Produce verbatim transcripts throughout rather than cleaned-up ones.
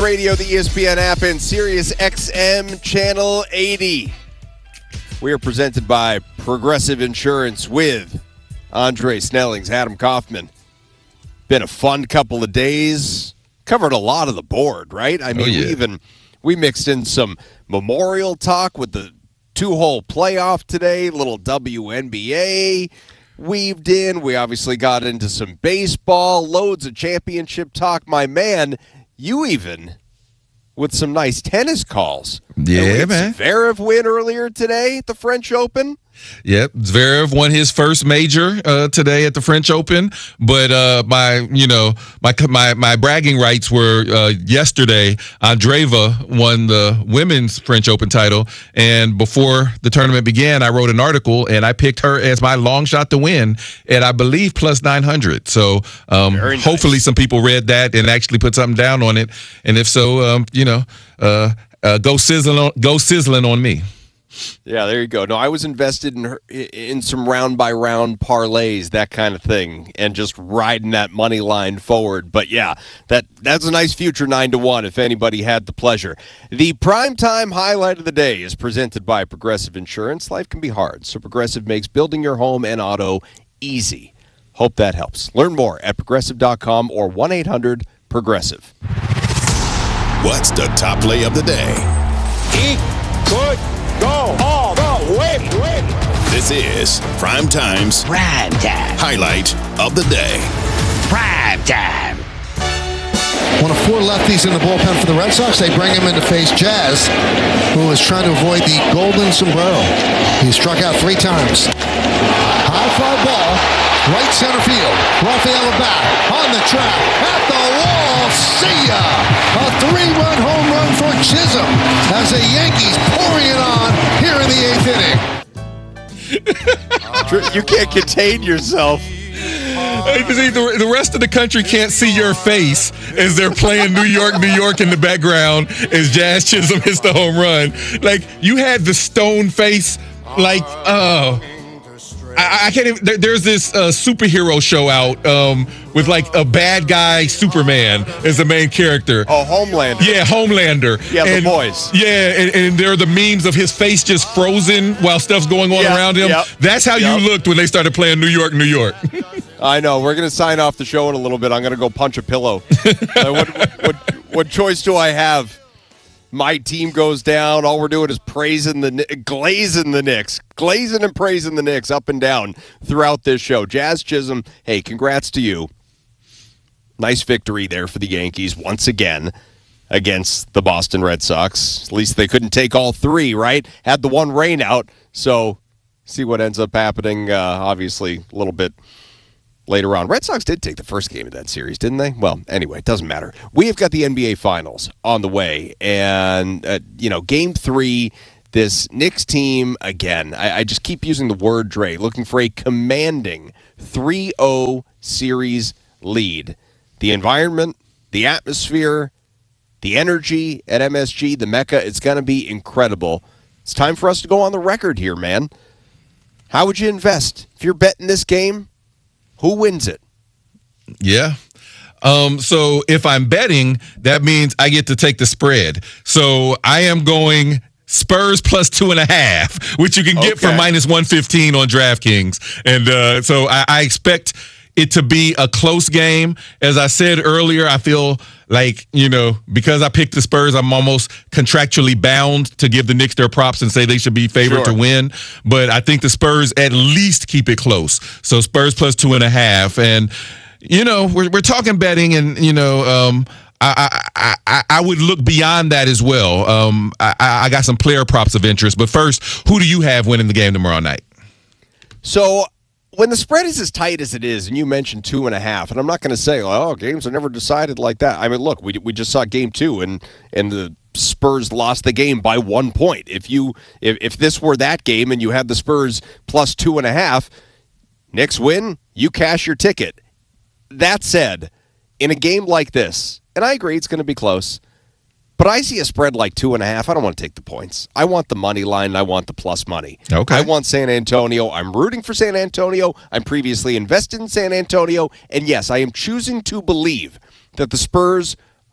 Radio, the E S P N app, and Sirius X M Channel eighty. We are presented by Progressive Insurance with Andre Snellings, Adam Kaufman. Been a fun couple of days. Covered a lot of the board, right? I mean, oh, yeah. we even we mixed in some Memorial talk with the two-hole playoff today, little W N B A weaved in. We obviously got into some baseball, loads of championship talk. My man, you even with some nice tennis calls. Yeah, man. Zverev win earlier today at the French Open. Yep, Zverev won his first major uh, today at the French Open, but uh, my, you know, my my my bragging rights were uh, yesterday. Andreeva won the women's French Open title, and before the tournament began, I wrote an article and I picked her as my long shot to win, at I believe plus nine hundred. So um, nice. Hopefully some people read that and actually put something down on it, and if so, um, you know, uh, uh, go sizzling on, go sizzling on me. Yeah, there you go. No, I was invested in her, in some round by round parlays, that kind of thing, and just riding that money line forward. But yeah, that that's a nice future nine to one if anybody had the pleasure. The primetime highlight of the day is presented by Progressive Insurance. Life can be hard, so Progressive makes building your home and auto easy. Hope that helps. Learn more at progressive dot com or one eight hundred progressive. What's the top play of the day? He could go all the way, way. This is Prime Time's Prime Time. highlight of the day. Prime Time. One of four lefties in the bullpen for the Red Sox. They bring him in to face Jazz, who is trying to avoid the golden sombrero. He struck out three times. High fly ball, right center field. Rafael Abat on the track, at the wall. See ya! A three-run home run for Chisholm as the Yankees pouring it on here in the eighth inning. You can't contain yourself. See, the, the rest of the country can't see your face as they're playing New York, New York in the background as Jazz Chisholm hits the home run. Like, you had the stone face, like, oh. I, I can't even, there, there's this uh, superhero show out um, with like a bad guy Superman as the main character. Oh, Homelander. Yeah, Homelander. Yeah, and, The Boys. Yeah, and, and there are the memes of his face just frozen while stuff's going on Yep, around him. yep, That's how yep. you looked when they started playing New York, New York. I know. We're going to sign off the show in a little bit. I'm going to go punch a pillow. uh, what, what, what choice do I have? My team goes down. All we're doing is praising the glazing the Knicks, glazing and praising the Knicks up and down throughout this show. Jazz Chisholm, hey, congrats to you. Nice victory there for the Yankees once again against the Boston Red Sox. At least they couldn't take all three, right? Had the one rain out, so see what ends up happening. Uh, obviously, a little bit later on. Red Sox did take the first game of that series, didn't they? Well, anyway, it doesn't matter. We have got the N B A Finals on the way. And, uh, you know, game three, this Knicks team, again, I, I just keep using the word, Dre, looking for a commanding three oh series lead. The environment, the atmosphere, the energy at M S G, the Mecca, it's going to be incredible. It's time for us to go on the record here, man. How would you invest? If you're betting this game, who wins it? Yeah. Um, so if I'm betting, that means I get to take the spread. So I am going Spurs plus two and a half, which you can get Okay. for minus one fifteen on DraftKings. And uh, so I, I expect it to be a close game. As I said earlier, I feel like, you know, because I picked the Spurs, I'm almost contractually bound to give the Knicks their props and say they should be favored Sure. to win. But I think the Spurs at least keep it close. So Spurs plus two and a half. And, you know, we're we're talking betting, and, you know, um, I, I, I, I would look beyond that as well. Um, I, I got some player props of interest. But first, who do you have winning the game tomorrow night? So when the spread is as tight as it is, and you mentioned two and a half, and I'm not going to say, oh, games are never decided like that. I mean, look, we we just saw game two, and and the Spurs lost the game by one point. If you if, if this were that game and you had the Spurs plus two and a half, Knicks win, you cash your ticket. That said, in a game like this, and I agree it's going to be close, but I see a spread like two and a half. I don't want to take the points. I want the money line, and I want the plus money. Okay. I want San Antonio. I'm rooting for San Antonio. I'm previously invested in San Antonio. And yes, I am choosing to believe that the Spurs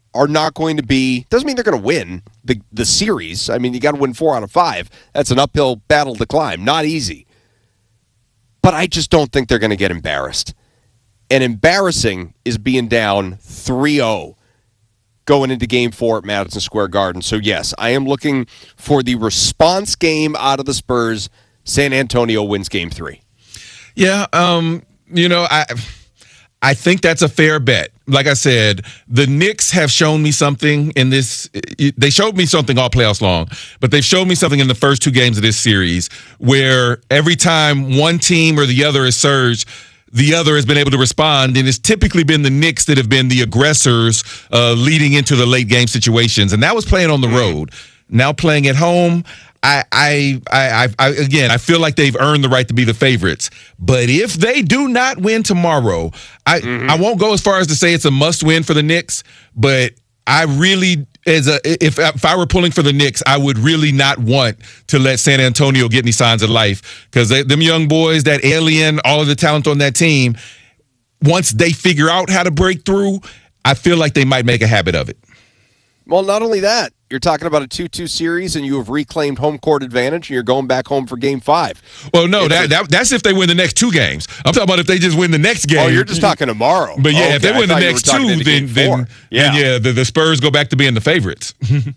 are not going to be, doesn't mean they're going to win the, the series. I mean, you got to win four out of five. That's an uphill battle to climb. Not easy. But I just don't think they're going to get embarrassed. And embarrassing is being down three oh going into game four at Madison Square Garden. So, yes, I am looking for the response game out of the Spurs. San Antonio wins game three. Yeah, um, you know, I I think that's a fair bet. Like I said, the Knicks have shown me something in this. They showed me something all playoffs long, but they've showed me something in the first two games of this series where every time one team or the other has surged, the other has been able to respond, and it's typically been the Knicks that have been the aggressors uh, leading into the late game situations, and that was playing on the road. Now playing at home, I, I, I, I, again, I feel like they've earned the right to be the favorites. But if they do not win tomorrow, I, mm-hmm. I won't go as far as to say it's a must-win for the Knicks, but I really, as a, if if I were pulling for the Knicks, I would really not want to let San Antonio get any signs of life because them young boys, that alien, all of the talent on that team, once they figure out how to break through, I feel like they might make a habit of it. Well, not only that, you're talking about a two two series, and you have reclaimed home court advantage, and you're going back home for game five. Well, no, that, that that's if they win the next two games. I'm talking about if they just win the next game. Oh, you're just talking tomorrow. But, yeah, okay, if they win the next two, then, then, yeah, then yeah the, the Spurs go back to being the favorites.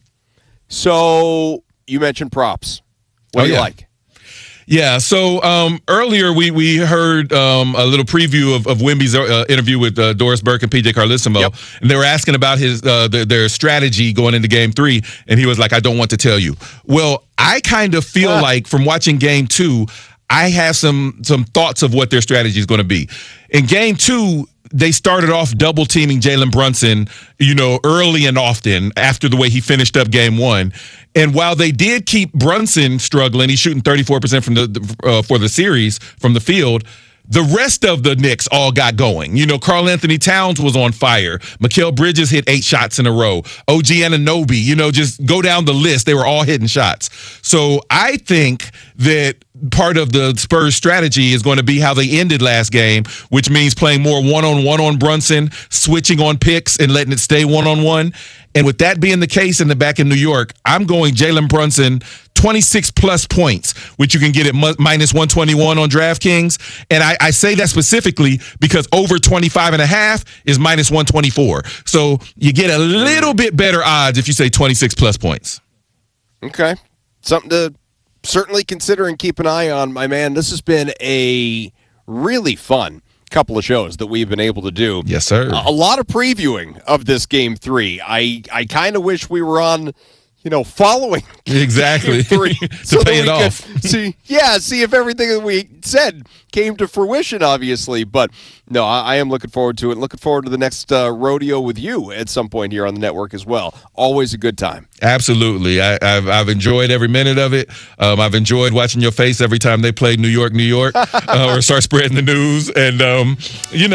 So you mentioned props. What oh, do you yeah. like? Yeah, so um, earlier we we heard um, a little preview of, of Wemby's uh, interview with uh, Doris Burke and P J Carlesimo, yep. and they were asking about his uh, their, their strategy going into Game Three, and he was like, "I don't want to tell you." Well, I kind of feel uh. like from watching Game Two, I have some some thoughts of what their strategy is going to be. In Game Two, they started off double teaming Jalen Brunson, you know, early and often after the way he finished up game one. And while they did keep Brunson struggling, he's shooting thirty-four percent from the uh, for the series from the field. The rest of the Knicks all got going. You know, Karl Anthony Towns was on fire. Mikal Bridges hit eight shots in a row. O G Anunoby, you know, just go down the list. They were all hitting shots. So I think that part of the Spurs strategy is going to be how they ended last game, which means playing more one-on-one on Brunson, switching on picks and letting it stay one-on-one. And with that being the case in the back in New York, I'm going Jalen Brunson twenty-six plus points, which you can get at mu- minus one twenty-one on DraftKings. And I, I say that specifically because over twenty-five and a half is minus one twenty-four. So you get a little bit better odds if you say twenty-six plus points. Okay. Something to certainly consider and keep an eye on, my man. This has been a really fun couple of shows that we've been able to do. Yes, sir. A lot of previewing of this game three. I, I kind of wish we were on, you know, following exactly game three to so pay that it we off. could see, yeah, see if everything that we said came to fruition, obviously. But no, I, I am looking forward to it. Looking forward to the next uh, rodeo with you at some point here on the network as well. Always a good time. Absolutely. I, I've, I've enjoyed every minute of it. Um, I've enjoyed watching your face every time they play New York, New York, uh, or start spreading the news. And, um, you know,